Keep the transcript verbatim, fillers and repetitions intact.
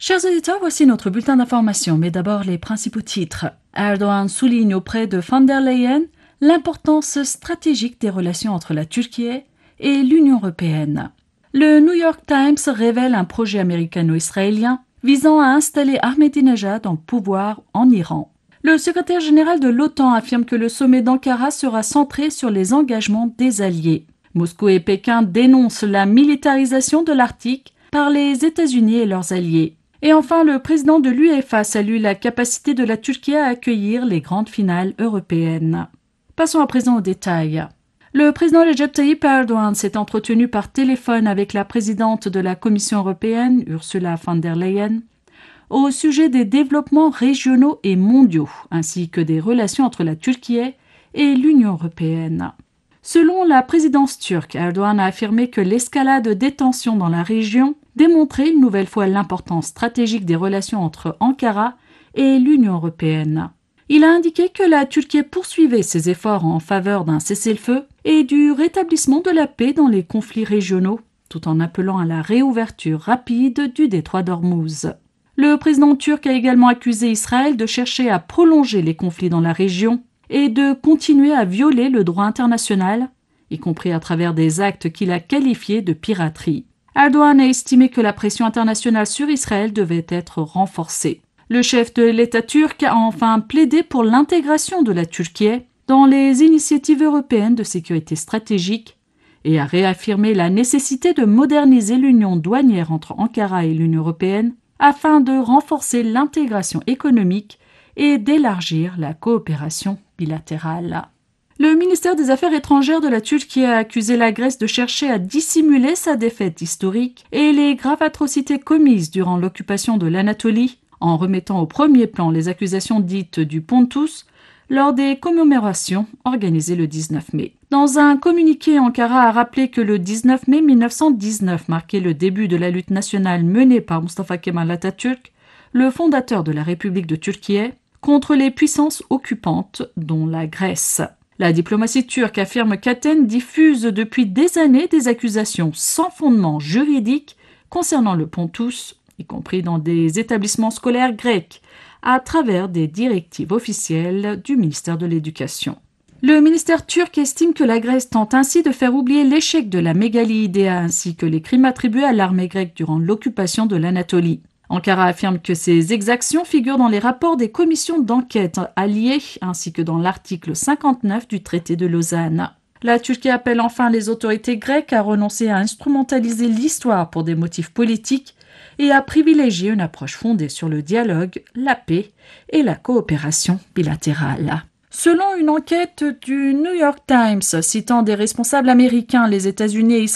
Chers auditeurs, voici notre bulletin d'information, mais d'abord les principaux titres. Erdogan souligne auprès de von der Leyen l'importance stratégique des relations entre la Turquie et l'Union européenne. Le New York Times révèle un projet américano-israélien visant à installer Ahmadinejad au pouvoir en Iran. Le secrétaire général de l'OTAN affirme que le sommet d'Ankara sera centré sur les engagements des alliés. Moscou et Pékin dénoncent la militarisation de l'Arctique par les États-Unis et leurs alliés. Et enfin, le président de l'UEFA salue la capacité de la Turquie à accueillir les grandes finales européennes. Passons à présent aux détails. Le président Recep Tayyip Erdogan s'est entretenu par téléphone avec la présidente de la Commission européenne, Ursula von der Leyen, au sujet des développements régionaux et mondiaux, ainsi que des relations entre la Turquie et l'Union européenne. Selon la présidence turque, Erdogan a affirmé que l'escalade des tensions dans la région démontrait une nouvelle fois l'importance stratégique des relations entre Ankara et l'Union européenne. Il a indiqué que la Turquie poursuivait ses efforts en faveur d'un cessez-le-feu et du rétablissement de la paix dans les conflits régionaux, tout en appelant à la réouverture rapide du détroit d'Ormuz. Le président turc a également accusé Israël de chercher à prolonger les conflits dans la région et de continuer à violer le droit international, y compris à travers des actes qu'il a qualifiés de piraterie. Erdogan a estimé que la pression internationale sur Israël devait être renforcée. Le chef de l'État turc a enfin plaidé pour l'intégration de la Turquie dans les initiatives européennes de sécurité stratégique et a réaffirmé la nécessité de moderniser l'union douanière entre Ankara et l'Union européenne afin de renforcer l'intégration économique et d'élargir la coopération bilatérale. Le ministère des Affaires étrangères de la Turquie a accusé la Grèce de chercher à dissimuler sa défaite historique et les graves atrocités commises durant l'occupation de l'Anatolie, en remettant au premier plan les accusations dites du Pontus lors des commémorations organisées le dix-neuf mai. Dans un communiqué, Ankara a rappelé que le dix-neuf mai mille neuf cent dix-neuf marquait le début de la lutte nationale menée par Mustafa Kemal Atatürk, le fondateur de la République de Turquie, contre les puissances occupantes, dont la Grèce. La diplomatie turque affirme qu'Athènes diffuse depuis des années des accusations sans fondement juridique concernant le Pontus, y compris dans des établissements scolaires grecs, à travers des directives officielles du ministère de l'Éducation. Le ministère turc estime que la Grèce tente ainsi de faire oublier l'échec de la mégalithe Idéa ainsi que les crimes attribués à l'armée grecque durant l'occupation de l'Anatolie. Ankara affirme que ces exactions figurent dans les rapports des commissions d'enquête alliées ainsi que dans l'article cinquante-neuf du traité de Lausanne. La Turquie appelle enfin les autorités grecques à renoncer à instrumentaliser l'histoire pour des motifs politiques et à privilégier une approche fondée sur le dialogue, la paix et la coopération bilatérale. Selon une enquête du New York Times citant des responsables américains, les États-Unis et Israël